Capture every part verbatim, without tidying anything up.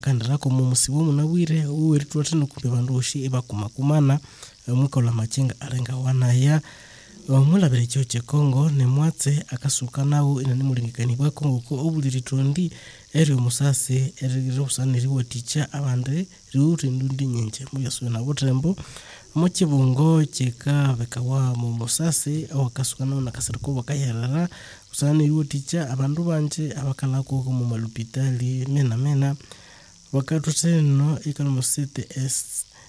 kandarako mu musibo munawire uweri twatino kumbe bandoshi ebakumakumana mukola machenga arenga wanaya omulabire cyo Kongo ne mwatse akasuka nawo ina ni mulingikani bwa Kongo ko obuliritondi eri omusase eri rusaniri woticha abande riuri ndundi nyenje muyaso na botembo mu kibungo kika bekawa mu musase awakasuka nawo nakasiriko bakayarara usaniri woticha abandu banje abakalako mu malupitali mena mena wakatuteno ikanomusite es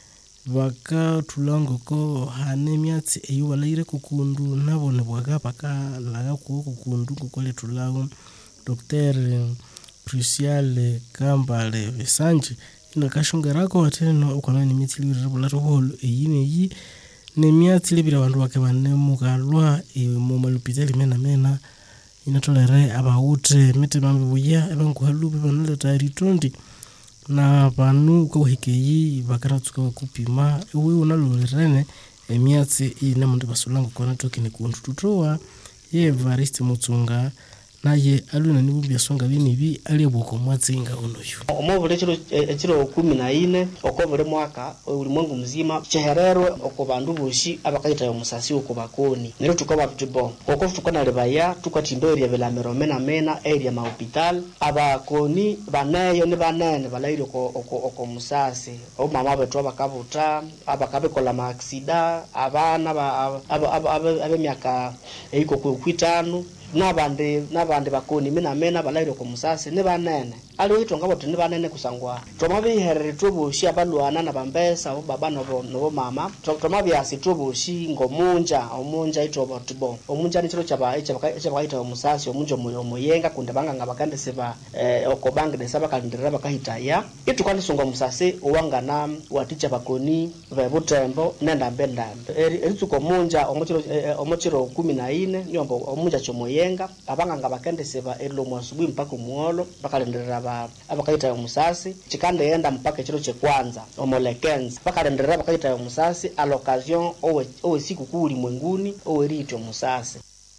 waka tulango ko hanemyatsi eyo walaire kukundu nabone bwaga paka laga ko kukundu kokole tulawo Dr Crucial Kambale Besanje ina kashungarako ateno ukana ni mitili rebulato holo eyine yi nemyatsi libira bandu bake banemukalwa mu malupitali mena mena inatolere abawute mete bambe buya abanguhalubi banaleta ritondi na banu ko hikeyi bakaratsuka kupima ewe unalolirene emyatsi ine mundu basulango kona tokine kuntu tutowa ye Evariste Mutsunga naye aluna nibubya songa binibi ali bwoko mwatsinga unoyo omobule kiro ekiro kumi na ine okobule mwaka ulimwengu mzima chehererwe okobandu boshi abakaita yo musasi okobakoni nero tukoba tubo oko tukona lebaya tukatimberia belamero mena mena area ma hospital abakoni baneyo ne banene balaire oko oko musasi o mama betu abakabuta abakabe kola ma accident abana abe myaka eiko kwitano nabande nabande bakoni mena mena balaire ko musase ne banene ali witonga bote ne banene kusangwa tomabe herere toboshi abalwana na bambesa o baba no no mama tomabe asitoboshi ngomunja omunja itobo tibo omunja ni kiro chaba chaba musase omunja moyo moyenga kunde banga ngabakande seba eh, okobanga de saba kalindira bakahita ya itukandi songa musase owangana waticha bakoni bebutembo nenda mbenda erituko munja omochiro eh, omochiro kumi na ine nyombo omunja chomoye yenga abanga ngabakende seba elo mwasubuhi mpaka muolo bakalendera ba abakaita musasi chikande yenda mpaka chiro che kwanza omolekenza bakalendera bakaita musasi a l'occasion owe owe siku kuli mwenguni owe rito musasi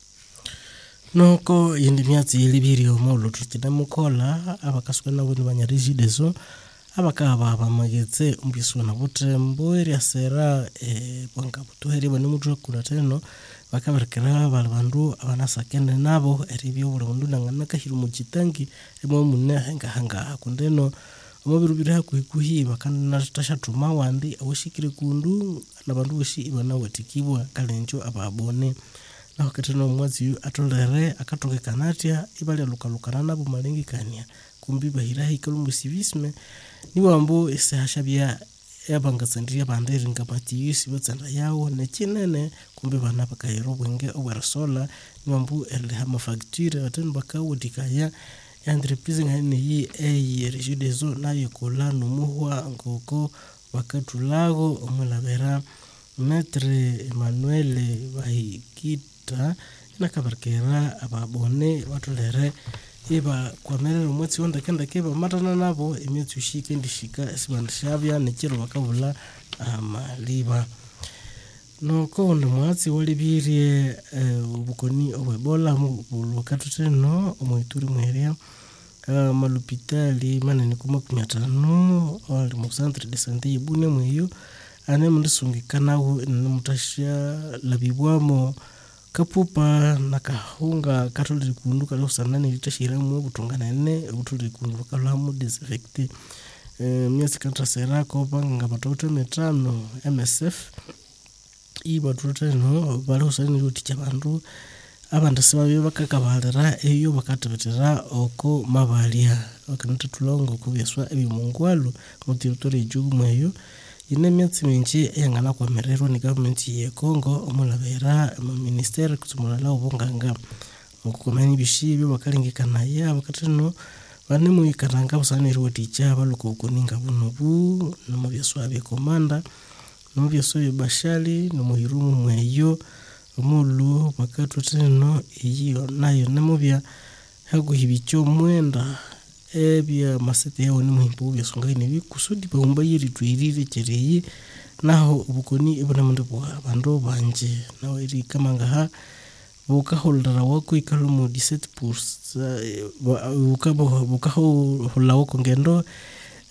noko yindi myatsi ilibiri omolo tutina mukola abakasuka nabo banyariji deso abakaba abamagetse umbiso na botembo eri asera e banga butoheri bane mutu kurateno bakabarekera balbandu abanasakende nabo eribyo burundu nangana kahiru mu kitangi emo munne hanga hanga kundeno omubiru biri hakuhikuhi bakana tashatuma wandi awashikire kundu nabandu boshi ibana watikibwa kalenjo ababone na wakateno mwazi atolere akatoke kanatia ibali lukalukana nabo malengikania kumbi bahira hikalumbu civisme ni wambo ese hashabia yabanga sandria banderi ngapati yusi botsanda yawo nekinene kumbe bana bakayero bwenge obwarasola ni wambo ele hama facture aten bakawudikaya entreprise ngane yi e rejudezo nayo kola numuhwa ngoko bakatulago omulabera Maître Emmanuel Bahikita nakabarkera ababone watolere eba kwa merero mwetsi wanda kenda keba matana nabo emetsu shike ndishika esibandishabya nekiro bakabula amaliba no ko ndo mwatsi walibirie ubukoni obwebola mu lokatuteno omoituri mweria malupitali manene kuma kunyatano ali mu centre de santé ibune mweyo ane mundisungikana mutasha labibwamo kapupa nakahunga katoliri kundu kalo sanani litashira mu butungana ne butoliri kundu kalo mu disinfecte eh myasi kanta serako banga batoto metano M S F iba tuteno balo sanani luticha bandu abanda sibabe bakakabalera eyo bakatebetera oko mabalia okanata tulongo kubyeswa ebimungwalo mu territory jugumweyo ine myatsi minji yangana kwa merero ni government ye Kongo omulabera mu ministere kutumula ubonganga mukukomani bishibi bakalingikana ya bakateno bane mu ikaranga busane roticha baluko kuninga bunubu no mubyeswa bye komanda no mubyeswa bashali no muhirumu mweyo omulu bakatuteno iyo nayo nemubya haguhibicho mwenda ebya masete yawo ni muhimbo byasongaine bikusudi bahumba yiri twirire kereye naho ubukoni ibona mundu bwa bandu banje nawo iri kamanga ha buka holdera wako ikalo mu dix-sept pour cent buka buka hola wako ngendo